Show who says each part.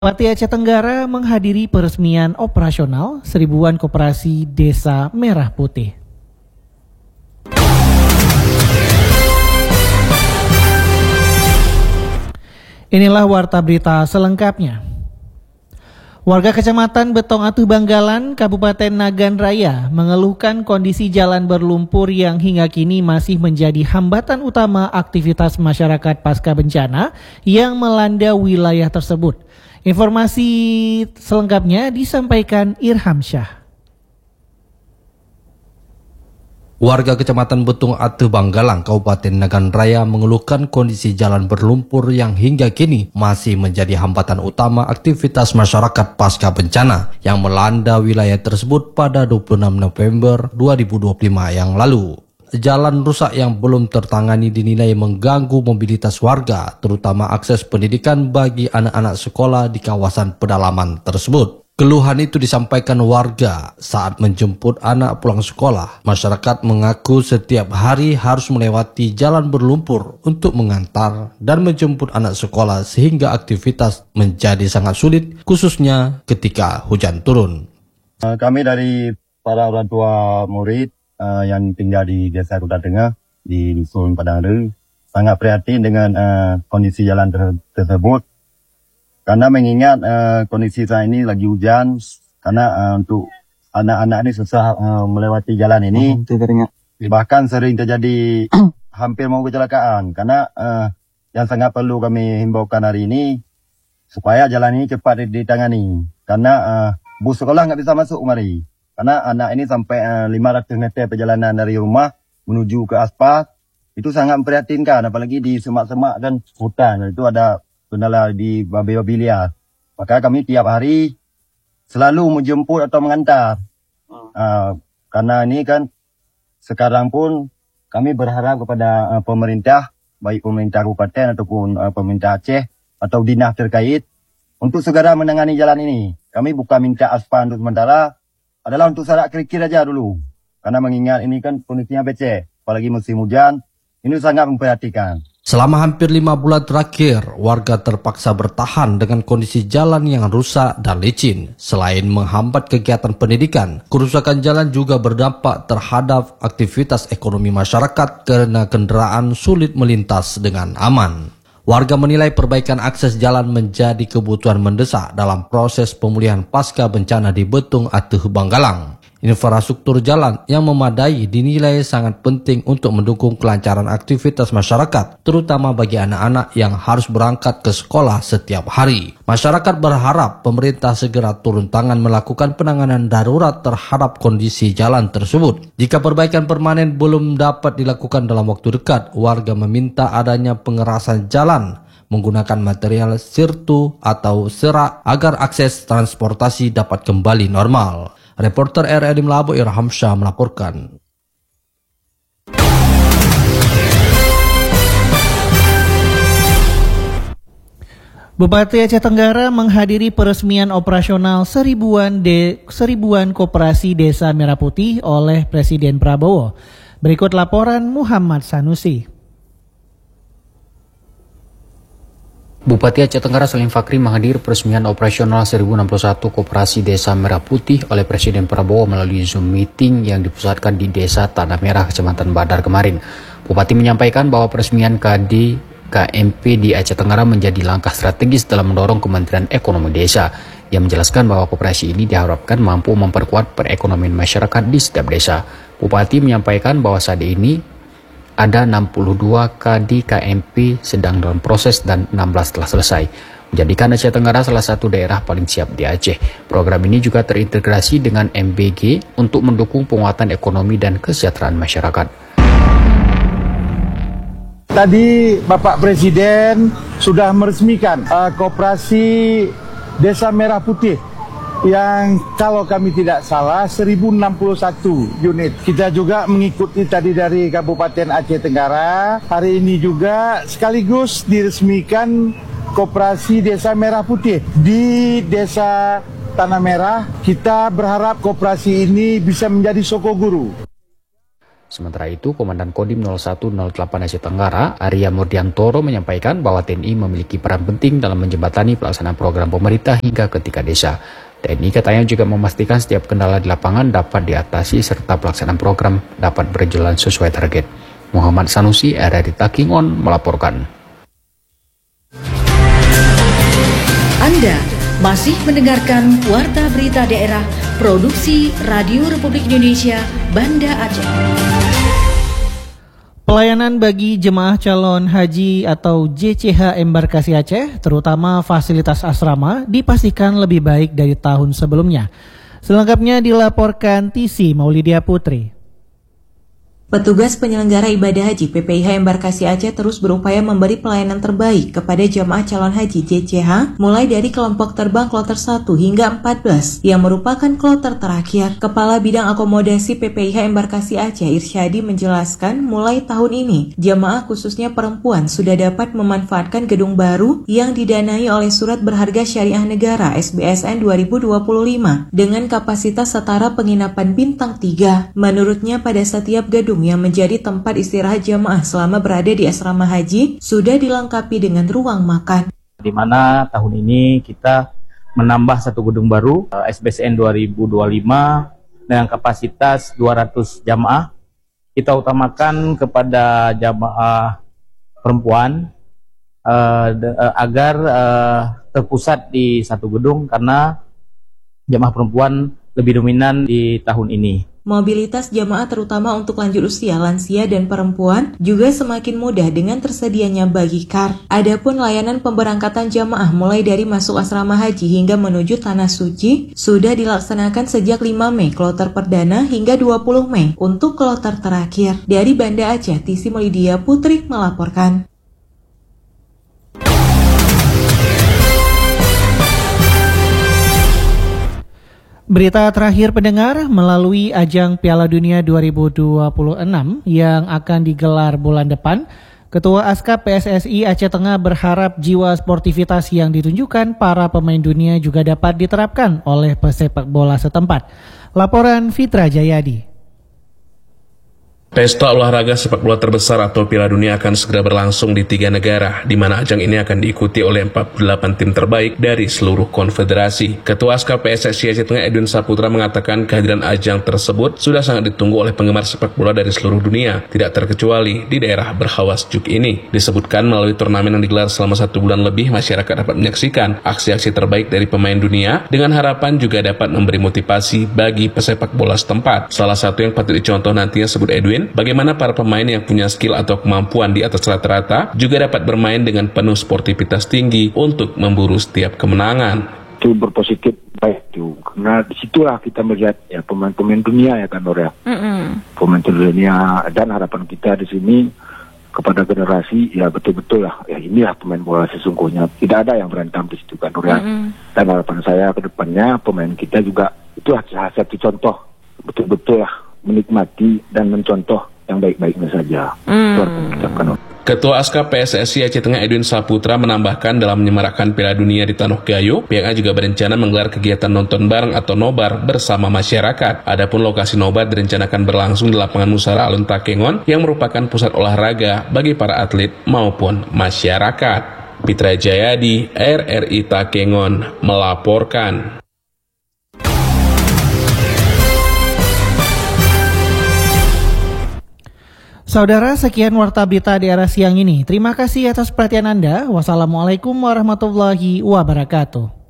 Speaker 1: Bupati Aceh Tenggara menghadiri peresmian operasional seribuan koperasi Desa Merah Putih. Inilah warta berita selengkapnya. Warga Kecamatan Betong Atuh Banggalan, Kabupaten Nagan Raya mengeluhkan kondisi jalan berlumpur yang hingga kini masih menjadi hambatan utama aktivitas masyarakat pasca bencana yang melanda wilayah tersebut. Informasi selengkapnya disampaikan Irham Syah.
Speaker 2: Warga Kecamatan Betong Atuh Banggalan, Kabupaten Nagan Raya mengeluhkan kondisi jalan berlumpur yang hingga kini masih menjadi hambatan utama aktivitas masyarakat pasca bencana yang melanda wilayah tersebut pada 26 November 2025 yang lalu. Jalan rusak yang belum tertangani dinilai mengganggu mobilitas warga, terutama akses pendidikan bagi anak-anak sekolah di kawasan pedalaman tersebut. Keluhan itu disampaikan warga saat menjemput anak pulang sekolah. Masyarakat mengaku setiap hari harus melewati jalan berlumpur untuk mengantar dan menjemput anak sekolah sehingga aktivitas menjadi sangat sulit, khususnya ketika hujan turun.
Speaker 3: Kami dari para orang tua murid yang tinggal di Desa Kuta Tengah di Dusun Padang Ru sangat prihatin dengan kondisi jalan tersebut. Karena mengingat kondisi saat ini lagi hujan, karena untuk anak-anak ini susah melewati jalan ini. Bahkan sering terjadi hampir mau kecelakaan. Karena yang sangat perlu kami himbaukan hari ini, supaya jalan ini cepat ditangani. Karena bus sekolah nggak bisa masuk kemari. Karena anak ini sampai 500 meter perjalanan dari rumah menuju ke aspal, itu sangat memprihatinkan. Apalagi di semak-semak dan hutan, itu ada kendala di babi-babi liar. Maka kami tiap hari selalu menjemput atau mengantar. Karena ini kan sekarang pun kami berharap kepada pemerintah, baik pemerintah kabupaten ataupun pemerintah Aceh atau dinas terkait untuk segera menangani jalan ini. Kami bukan minta aspal untuk sementara, adalah untuk syarat kerikil aja dulu. Karena mengingat ini kan kondisinya becek, apalagi musim hujan, ini sangat memperhatikan.
Speaker 2: Selama hampir 5 bulan terakhir, warga terpaksa bertahan dengan kondisi jalan yang rusak dan licin. Selain menghambat kegiatan pendidikan, kerusakan jalan juga berdampak terhadap aktivitas ekonomi masyarakat karena kendaraan sulit melintas dengan aman. Warga menilai perbaikan akses jalan menjadi kebutuhan mendesak dalam proses pemulihan pasca bencana di Betong Atuh Banggalan. Infrastruktur jalan yang memadai dinilai sangat penting untuk mendukung kelancaran aktivitas masyarakat, terutama bagi anak-anak yang harus berangkat ke sekolah setiap hari. Masyarakat berharap pemerintah segera turun tangan melakukan penanganan darurat terhadap kondisi jalan tersebut. Jika perbaikan permanen belum dapat dilakukan dalam waktu dekat, warga meminta adanya pengerasan jalan menggunakan material sirtu atau serak agar akses transportasi dapat kembali normal. Reporter RRI Melabo Irham Syah melaporkan.
Speaker 1: Bupati Aceh Tenggara menghadiri peresmian operasional seribuan koperasi Desa Merah Putih oleh Presiden Prabowo. Berikut laporan Muhammad Sanusi.
Speaker 4: Bupati Aceh Tenggara Salim Fakri menghadiri peresmian operasional 1061 Koperasi Desa Merah Putih oleh Presiden Prabowo melalui Zoom meeting yang dipusatkan di Desa Tanah Merah, Kecamatan Badar kemarin. Bupati menyampaikan bahwa peresmian KD KMP di Aceh Tenggara menjadi langkah strategis dalam mendorong Kementerian Ekonomi Desa. Ia menjelaskan bahwa koperasi ini diharapkan mampu memperkuat perekonomian masyarakat di setiap desa. Bupati menyampaikan bahwa saat ini ada 62 KD KMP sedang dalam proses dan 16 telah selesai, menjadikan Aceh Tenggara salah satu daerah paling siap di Aceh. Program ini juga terintegrasi dengan MBG untuk mendukung penguatan ekonomi dan kesejahteraan masyarakat.
Speaker 5: Tadi Bapak Presiden sudah meresmikan Koperasi Desa Merah Putih yang kalau kami tidak salah 1061 unit. Kita juga mengikuti tadi dari Kabupaten Aceh Tenggara. Hari ini juga sekaligus diresmikan Koperasi Desa Merah Putih di Desa Tanah Merah. Kita berharap koperasi ini bisa menjadi soko guru.
Speaker 4: Sementara itu, Komandan Kodim 0108 Aceh Tenggara, Arya Murdiantoro menyampaikan bahwa TNI memiliki peran penting dalam menjembatani pelaksanaan program pemerintah hingga ke tingkat desa. TNI katanya juga memastikan setiap kendala di lapangan dapat diatasi serta pelaksanaan program dapat berjalan sesuai target. Muhammad Sanusi, RRI Takengon melaporkan.
Speaker 6: Anda masih mendengarkan Warta Berita Daerah Produksi Radio Republik Indonesia Banda Aceh.
Speaker 1: Pelayanan bagi jemaah calon haji atau JCH Embarkasi Aceh, terutama fasilitas asrama, dipastikan lebih baik dari tahun sebelumnya. Selengkapnya dilaporkan TC Maulidia Putri.
Speaker 7: Petugas penyelenggara ibadah haji PPIH Embarkasi Aceh terus berupaya memberi pelayanan terbaik kepada jamaah calon haji JCH mulai dari kelompok terbang kloter 1 hingga 14 yang merupakan kloter terakhir. Kepala Bidang Akomodasi PPIH Embarkasi Aceh Irsyadi menjelaskan mulai tahun ini jamaah khususnya perempuan sudah dapat memanfaatkan gedung baru yang didanai oleh Surat Berharga Syariah Negara SBSN 2025 dengan kapasitas setara penginapan bintang 3. Menurutnya pada setiap gedung yang menjadi tempat istirahat jamaah selama berada di asrama haji sudah dilengkapi dengan ruang makan.
Speaker 8: Di mana tahun ini kita menambah satu gedung baru SBSN 2025 dengan kapasitas 200 jamaah. Kita utamakan kepada jamaah perempuan agar terpusat di satu gedung karena jamaah perempuan lebih dominan di tahun ini.
Speaker 7: Mobilitas jamaah terutama untuk lanjut usia, lansia, dan perempuan juga semakin mudah dengan tersedianya Bagikar. Adapun layanan pemberangkatan jamaah mulai dari masuk asrama haji hingga menuju Tanah Suci sudah dilaksanakan sejak 5 Mei kloter perdana hingga 20 Mei untuk kloter terakhir. Dari Banda Aceh, TC Maulidia Putri melaporkan.
Speaker 1: Berita terakhir pendengar, melalui ajang Piala Dunia 2026 yang akan digelar bulan depan, Ketua Askap PSSI Aceh Tengah berharap jiwa sportivitas yang ditunjukkan para pemain dunia juga dapat diterapkan oleh pesepak bola setempat. Laporan Fitra Jayadi.
Speaker 9: Pesta olahraga sepak bola terbesar atau Piala Dunia akan segera berlangsung di 3 negara, di mana ajang ini akan diikuti oleh 48 tim terbaik dari seluruh konfederasi. Ketua Askap PSSI Aceh Tengah Edwin Saputra mengatakan kehadiran ajang tersebut sudah sangat ditunggu oleh penggemar sepak bola dari seluruh dunia, tidak terkecuali di daerah berhawas juk ini. Disebutkan melalui turnamen yang digelar selama 1 bulan lebih, masyarakat dapat menyaksikan aksi-aksi terbaik dari pemain dunia, dengan harapan juga dapat memberi motivasi bagi pesepak bola setempat. Salah satu yang patut dicontoh nantinya, sebut Edwin, bagaimana para pemain yang punya skill atau kemampuan di atas rata-rata juga dapat bermain dengan penuh sportivitas tinggi untuk memburu setiap kemenangan.
Speaker 5: Itu berpositif baik itu, karena disitulah kita melihat ya pemain-pemain dunia ya kan Nora. Pemain dunia, dan harapan kita di sini kepada generasi ya betul-betul lah ya inilah pemain bola sesungguhnya, tidak ada yang berantem di situ kan Nora. Dan harapan saya ke depannya pemain kita juga itu salah satu contoh betul-betul lah menikmati dan mencontoh yang baik-baiknya saja.
Speaker 9: Ketua Askap PSSI Aceh Tengah Edwin Saputra menambahkan dalam menyemarakkan Piala Dunia di Tanah Gayo, pihaknya juga berencana menggelar kegiatan nonton bareng atau nobar bersama masyarakat. Adapun lokasi nobar direncanakan berlangsung di lapangan Musara Alun Takengon yang merupakan pusat olahraga bagi para atlet maupun masyarakat. Fitra Jayadi, RRI Takengon melaporkan.
Speaker 1: Saudara, sekian Warta Berita Daerah siang ini. Terima kasih atas perhatian Anda. Wassalamualaikum warahmatullahi wabarakatuh.